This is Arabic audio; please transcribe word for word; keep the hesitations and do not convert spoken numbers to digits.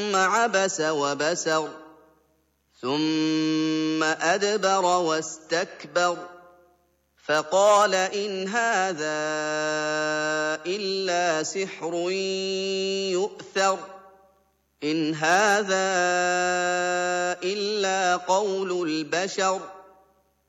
ثم عبس وبسر ثم أدبر واستكبر فقال إن هذا إلا سحر يؤثر إن هذا إلا قول البشر